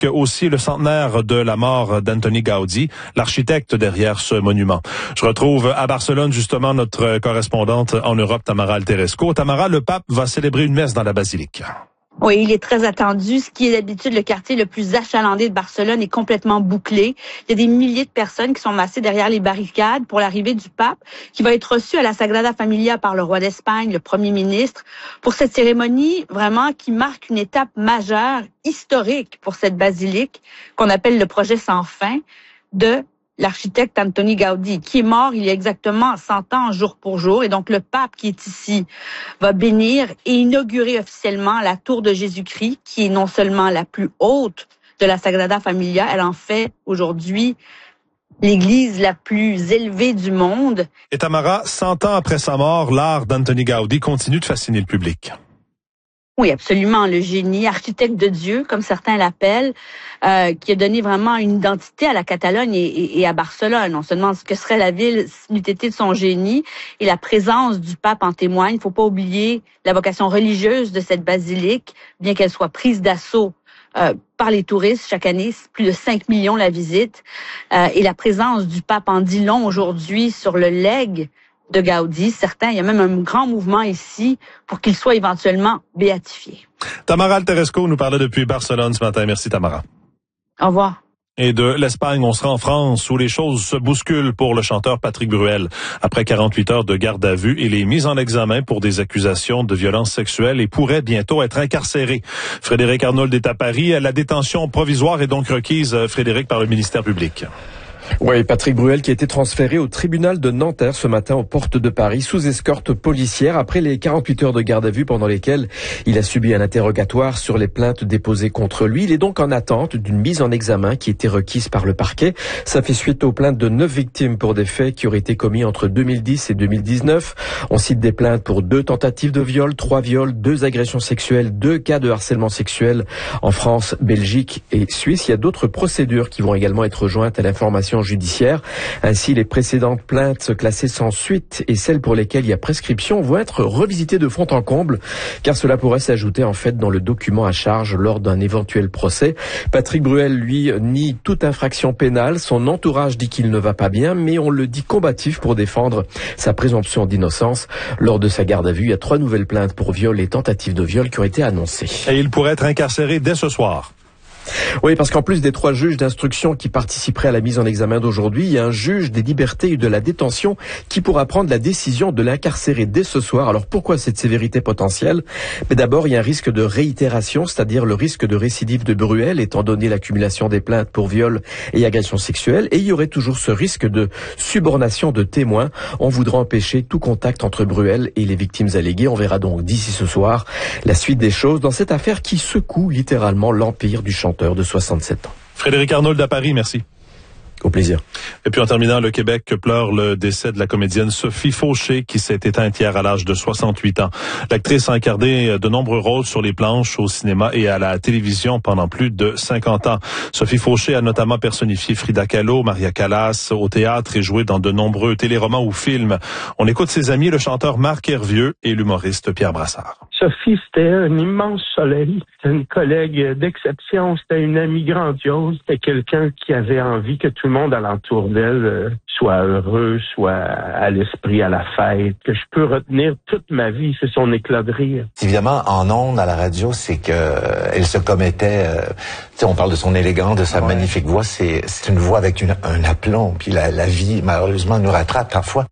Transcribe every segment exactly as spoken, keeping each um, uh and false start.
aussi le centenaire de la mort d'Antoni Gaudi, l'architecte derrière ce monument. Je retrouve à Barcelone justement notre correspondante en Europe, Tamara Alteresco. Tamara, le pape va célébrer une messe dans la basilique. Oui, il est très attendu. Ce qui est d'habitude le quartier le plus achalandé de Barcelone est complètement bouclé. Il y a des milliers de personnes qui sont massées derrière les barricades pour l'arrivée du pape, qui va être reçu à la Sagrada Familia par le roi d'Espagne, le premier ministre, pour cette cérémonie vraiment qui marque une étape majeure, historique pour cette basilique, qu'on appelle le projet sans fin de l'architecte Antoni Gaudi, qui est mort il y a exactement cent ans, jour pour jour. Et donc, le pape qui est ici va bénir et inaugurer officiellement la tour de Jésus-Christ, qui est non seulement la plus haute de la Sagrada Familia, elle en fait aujourd'hui l'église la plus élevée du monde. Et Tamara, cent ans après sa mort, l'art d'Antoni Gaudi continue de fasciner le public. Oui, absolument. Le génie, architecte de Dieu, comme certains l'appellent, euh, qui a donné vraiment une identité à la Catalogne et, et, et à Barcelone. On se demande ce que serait la ville si n'eût été de son génie. Et la présence du pape en témoigne. Il ne faut pas oublier la vocation religieuse de cette basilique, bien qu'elle soit prise d'assaut euh, par les touristes chaque année. Plus de cinq millions la visitent. Euh, et la présence du pape en dit long aujourd'hui sur le legs de Gaudi. Certains, il y a même un grand mouvement ici pour qu'il soit éventuellement béatifié. Tamara Alteresco nous parlait depuis Barcelone ce matin. Merci Tamara. Au revoir. Et de l'Espagne, on sera en France où les choses se bousculent pour le chanteur Patrick Bruel. Après quarante-huit heures de garde à vue, il est mis en examen pour des accusations de violence sexuelle et pourrait bientôt être incarcéré. Frédéric Arnould est à Paris. La détention provisoire est donc requise, Frédéric, par le ministère public. Oui, Patrick Bruel qui a été transféré au tribunal de Nanterre ce matin aux portes de Paris sous escorte policière après les quarante-huit heures de garde à vue pendant lesquelles il a subi un interrogatoire sur les plaintes déposées contre lui. Il est donc en attente d'une mise en examen qui a été requise par le parquet. Ça fait suite aux plaintes de neuf victimes pour des faits qui auraient été commis entre deux mille dix et deux mille dix-neuf. On cite des plaintes pour deux tentatives de viol, trois viols, deux agressions sexuelles, deux cas de harcèlement sexuel en France, Belgique et Suisse. Il y a d'autres procédures qui vont également être jointes à l'information judiciaire. Ainsi, les précédentes plaintes classées sans suite et celles pour lesquelles il y a prescription vont être revisitées de fond en comble, car cela pourrait s'ajouter en fait dans le document à charge lors d'un éventuel procès. Patrick Bruel, lui, nie toute infraction pénale. Son entourage dit qu'il ne va pas bien, mais on le dit combatif pour défendre sa présomption d'innocence. Lors de sa garde à vue, il y a trois nouvelles plaintes pour viol et tentative de viol qui ont été annoncées. Et il pourrait être incarcéré dès ce soir. Oui, parce qu'en plus des trois juges d'instruction qui participeraient à la mise en examen d'aujourd'hui, il y a un juge des libertés et de la détention qui pourra prendre la décision de l'incarcérer dès ce soir. Alors pourquoi cette sévérité potentielle ? Mais d'abord, il y a un risque de réitération, c'est-à-dire le risque de récidive de Bruel, étant donné l'accumulation des plaintes pour viol et agression sexuelle. Et il y aurait toujours ce risque de subornation de témoins. On voudra empêcher tout contact entre Bruel et les victimes alléguées. On verra donc d'ici ce soir la suite des choses dans cette affaire qui secoue littéralement l'empire du chanteur de soixante-sept ans. Frédéric Arnould à Paris, merci. Au plaisir. Et puis en terminant, le Québec pleure le décès de la comédienne Sophie Fauché qui s'est éteinte hier à l'âge de soixante-huit ans. L'actrice a incarné de nombreux rôles sur les planches, au cinéma et à la télévision pendant plus de cinquante ans. Sophie Fauché a notamment personnifié Frida Kahlo, Maria Callas au théâtre et joué dans de nombreux téléromans ou films. On écoute ses amis, le chanteur Marc Hervieux et l'humoriste Pierre Brassard. Sophie, c'était un immense soleil. C'était une collègue d'exception. C'était une amie grandiose. C'était quelqu'un qui avait envie que tout le monde alentour d'elle soit heureux, soit à l'esprit, à la fête. Que je peux retenir toute ma vie, c'est son éclat de rire. Évidemment, en ondes, à la radio, c'est que euh, elle se commettait... Euh, tu sais, on parle de son élégance, de sa ouais. magnifique voix. C'est, c'est une voix avec une, un aplomb. Puis la, la vie, malheureusement, nous rattrape parfois.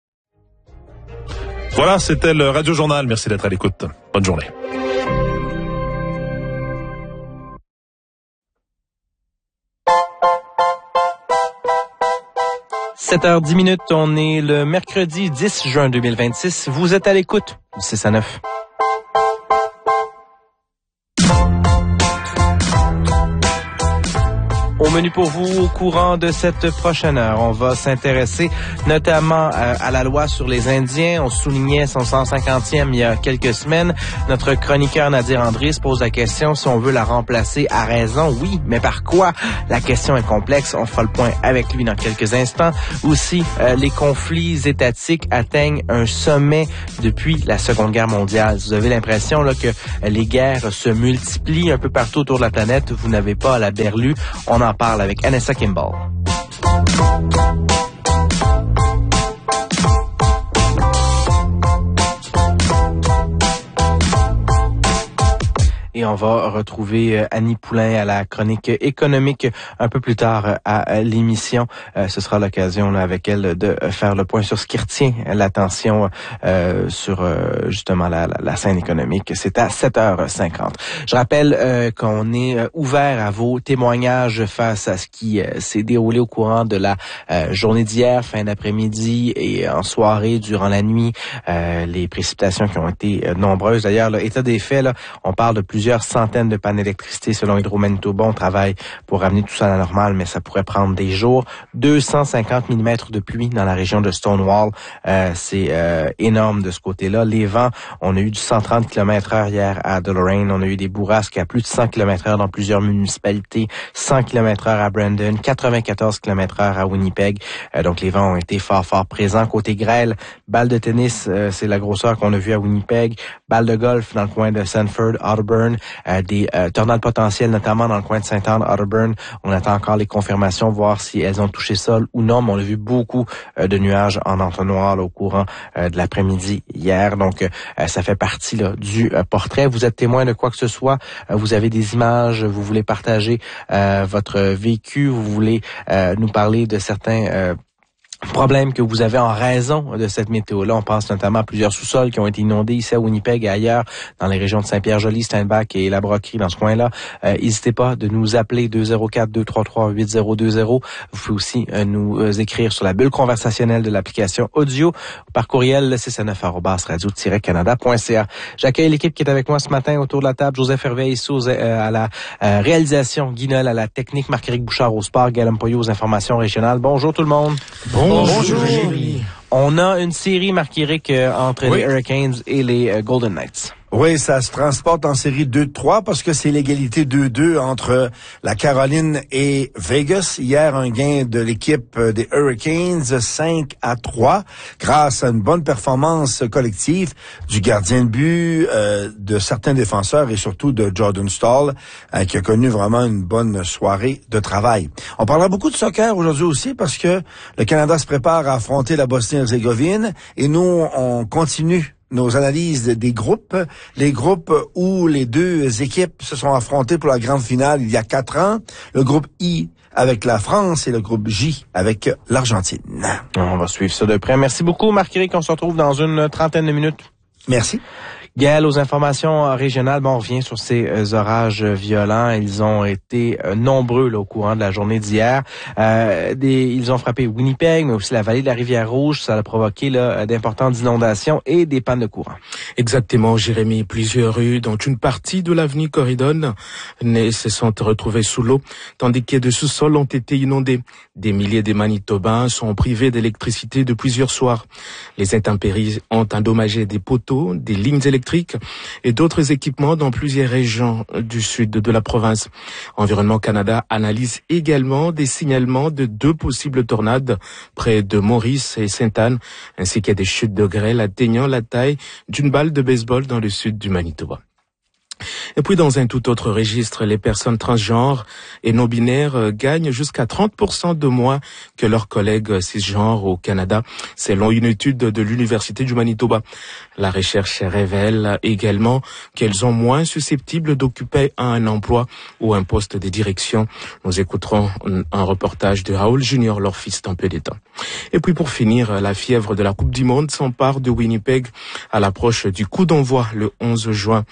Voilà, c'était le Radio Journal. Merci d'être à l'écoute. Bonne journée. sept heures dix minutes, on est le mercredi dix juin deux mille vingt-six. Vous êtes à l'écoute du six à neuf. Au menu pour vous au courant de cette prochaine heure, on va s'intéresser notamment à, à la loi sur les Indiens. On soulignait son cent cinquantième il y a quelques semaines. Notre chroniqueur Nadir André se pose la question si on veut la remplacer à raison. Oui, mais par quoi? La question est complexe. On fera le point avec lui dans quelques instants. Aussi, euh, les conflits étatiques atteignent un sommet depuis la Seconde Guerre mondiale. Vous avez l'impression là que les guerres se multiplient un peu partout autour de la planète. Vous n'avez pas la berlue. On en parle avec Anessa Kimball. Et on va retrouver Annie Poulain à la chronique économique un peu plus tard à l'émission. Euh, ce sera l'occasion là, avec elle de faire le point sur ce qui retient l'attention euh, sur euh, justement la, la, la scène économique. C'est à sept heures cinquante. Je rappelle euh, qu'on est ouvert à vos témoignages face à ce qui euh, s'est déroulé au courant de la euh, journée d'hier, fin d'après-midi et en soirée, durant la nuit. Euh, les précipitations qui ont été euh, nombreuses. D'ailleurs, l'état des faits, là, on parle de plusieurs Plusieurs centaines de pannes d'électricité selon Hydro-Manitoba. On travaille pour ramener tout ça à la normale, mais ça pourrait prendre des jours. deux cent cinquante millimètres de pluie dans la région de Stonewall. Euh, c'est euh, énorme de ce côté-là. Les vents, on a eu du cent trente kilomètres heure hier à Deloraine. On a eu des bourrasques à plus de cent kilomètres heure dans plusieurs municipalités. cent kilomètres heure à Brandon, quatre-vingt-quatorze kilomètres heure à Winnipeg. Euh, donc les vents ont été fort, fort présents. Côté grêle, balle de tennis, euh, c'est la grosseur qu'on a vue à Winnipeg. Balle de golf dans le coin de Sanford, Otterburn. Euh, des euh, tornades potentielles, notamment dans le coin de Saint-Anne, Otterburn. On attend encore les confirmations, voir si elles ont touché sol ou non, mais on a vu beaucoup euh, de nuages en entonnoir là, au courant euh, de l'après-midi hier. Donc, euh, ça fait partie là, du euh, portrait. Vous êtes témoin de quoi que ce soit, euh, vous avez des images, vous voulez partager euh, votre vécu, vous voulez euh, nous parler de certains euh, problème que vous avez en raison de cette météo-là. On pense notamment à plusieurs sous-sols qui ont été inondés ici à Winnipeg et ailleurs, dans les régions de Saint-Pierre-Joli, Steinbach et la Broquerie, dans ce coin-là. Euh, n'hésitez pas de nous appeler deux zéro quatre, deux trois trois, huit zéro deux zéro. Vous pouvez aussi euh, nous euh, écrire sur la bulle conversationnelle de l'application audio par courriel le six cent neuf arobase radio tiret canada point c a. J'accueille l'équipe qui est avec moi ce matin autour de la table. Joseph Hervé ici euh, à la euh, réalisation, Guy Noël à la technique, Marc-Éric Bouchard au sport, Guillaume Poyot aux informations régionales. Bonjour tout le monde. Bonjour. Bonjour. Jérémy. On a une série, Marc-Éric, euh, entre oui. les Hurricanes et les euh, Golden Knights. Oui, ça se transporte en série deux trois parce que c'est l'égalité deux deux entre la Caroline et Vegas. Hier, un gain de l'équipe des Hurricanes, cinq à trois, grâce à une bonne performance collective du gardien de but, euh, de certains défenseurs et surtout de Jordan Staal, euh, qui a connu vraiment une bonne soirée de travail. On parlera beaucoup de soccer aujourd'hui aussi parce que le Canada se prépare à affronter la Bosnie-Herzégovine et nous, on continue nos analyses des groupes, les groupes où les deux équipes se sont affrontées pour la grande finale il y a quatre ans, le groupe I avec la France et le groupe J avec l'Argentine. On va suivre ça de près. Merci beaucoup, Marc-Éric. On se retrouve dans une trentaine de minutes. Merci. Gaël, aux informations régionales, bon, on revient sur ces euh, orages violents. Ils ont été euh, nombreux là, au courant de la journée d'hier. Euh, des, ils ont frappé Winnipeg, mais aussi la vallée de la Rivière-Rouge. Ça a provoqué là, d'importantes inondations et des pannes de courant. Exactement, Jérémy. Plusieurs rues, dont une partie de l'avenue Corridon, se sont retrouvées sous l'eau, tandis que de sous-sols ont été inondés. Des milliers de Manitobains sont privés d'électricité de plusieurs soirs. Les intempéries ont endommagé des poteaux, des lignes électriques et d'autres équipements dans plusieurs régions du sud de la province. Environnement Canada analyse également des signalements de deux possibles tornades près de Maurice et Sainte-Anne, ainsi que des chutes de grêle atteignant la taille d'une balle de baseball dans le sud du Manitoba. Et puis, dans un tout autre registre, les personnes transgenres et non-binaires gagnent jusqu'à trente pour cent de moins que leurs collègues cisgenres au Canada, selon une étude de l'Université du Manitoba. La recherche révèle également qu'elles sont moins susceptibles d'occuper un emploi ou un poste de direction. Nous écouterons un reportage de Raoul Junior, leur fils, dans peu de temps. Et puis, pour finir, la fièvre de la Coupe du Monde s'empare de Winnipeg à l'approche du coup d'envoi le onze juin.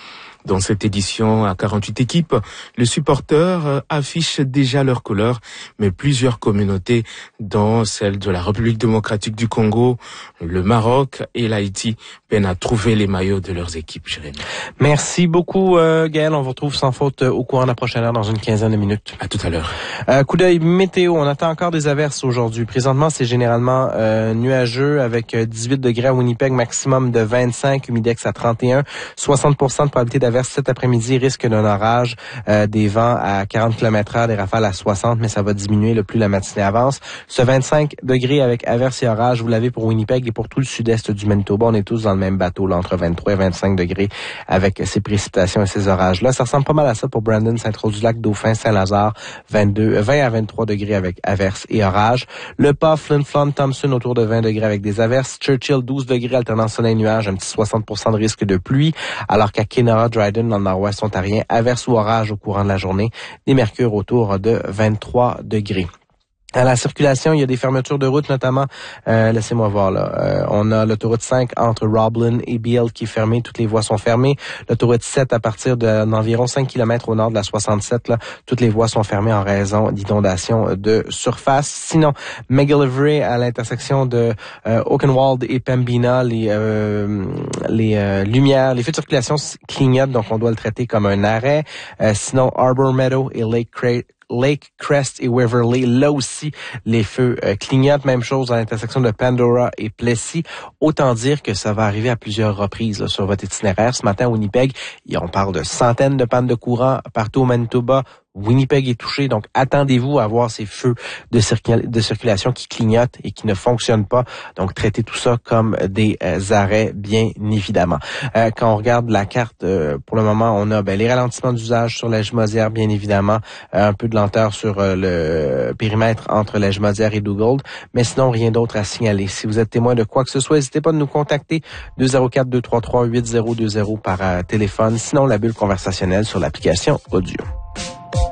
Dans cette édition à quarante-huit équipes, les supporters affichent déjà leurs couleurs, mais plusieurs communautés, dont celle de la République démocratique du Congo, le Maroc et l'Haïti, peinent à trouver les maillots de leurs équipes, Jérémy. Merci beaucoup, euh, Gaël. On vous retrouve sans faute au courant de la prochaine heure dans une quinzaine de minutes. À tout à l'heure. Euh, coup d'œil météo. On attend encore des averses aujourd'hui. Présentement, c'est généralement euh, nuageux avec dix-huit degrés à Winnipeg, maximum de vingt-cinq, humidex à trente et un, soixante pour cent de probabilité d'averse cet après-midi, risque d'un orage, euh, des vents à quarante kilomètres heure, des rafales à soixante, mais ça va diminuer le plus la matinée avance. Ce vingt-cinq degrés avec averse et orage, vous l'avez pour Winnipeg et pour tout le sud-est du Manitoba. On est tous dans le même bateau, là, entre vingt-trois et vingt-cinq degrés avec ces précipitations et ces orages-là. Ça ressemble pas mal à ça pour Brandon, Saint-Rose-du-Lac, Dauphin, Saint-Lazare, vingt-deux, vingt à vingt-trois degrés avec averse et orage. Le Pas, Flin Flon, Thompson autour de vingt degrés avec des averses. Churchill, douze degrés alternant soleil et nuages, un petit soixante pour cent de risque de pluie. Alors qu'à Kenora, Dryden, dans le nord-ouest ontarien, averse ou orage au courant de la journée. Des mercures autour de vingt-trois degrés. À la circulation, il y a des fermetures de route, notamment, euh, laissez-moi voir là, euh, on a l'autoroute cinq entre Roblin et Beale qui est fermée, toutes les voies sont fermées. L'autoroute sept à partir d'environ cinq kilomètres au nord de la soixante-sept, là, toutes les voies sont fermées en raison d'inondations de surface. Sinon, McGillivray à l'intersection de euh, Oakenwald et Pembina, les euh, les euh, lumières, les feux de circulation clignotent, donc on doit le traiter comme un arrêt. Euh, sinon, Arbor Meadow et Lake Crate Lake Crest et Waverly, là aussi, les feux euh, clignotent. Même chose à l'intersection de Pandora et Plessis. Autant dire que ça va arriver à plusieurs reprises là, sur votre itinéraire. Ce matin, à Winnipeg, on parle de centaines de pannes de courant partout au Manitoba. Winnipeg est touché, donc attendez-vous à voir ces feux de, circul- de circulation qui clignotent et qui ne fonctionnent pas. Donc traitez tout ça comme des euh, arrêts, bien évidemment. Euh, quand on regarde la carte, euh, pour le moment, on a ben, les ralentissements d'usage sur la Jumeaudière, bien évidemment, euh, un peu de lenteur sur euh, le périmètre entre la Jumeaudière et Dugald, mais sinon rien d'autre à signaler. Si vous êtes témoin de quoi que ce soit, n'hésitez pas de nous contacter deux zéro quatre, deux trois trois, huit zéro deux zéro par euh, téléphone, sinon la bulle conversationnelle sur l'application audio.